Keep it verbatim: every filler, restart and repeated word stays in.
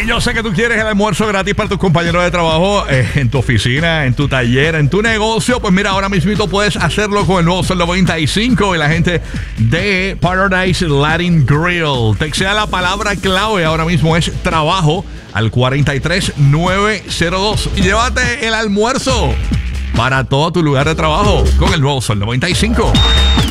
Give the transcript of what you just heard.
yo sé que tú quieres el almuerzo gratis para tus compañeros de trabajo, eh, en tu oficina, en tu taller, en tu negocio. Pues mira, ahora mismo puedes hacerlo con el nuevo Sol noventa y cinco y la gente de Paradise Latin Grill. Textea la palabra clave ahora mismo es trabajo al cuatro tres nueve cero dos y llévate el almuerzo para todo tu lugar de trabajo con el nuevo Sol noventa y cinco.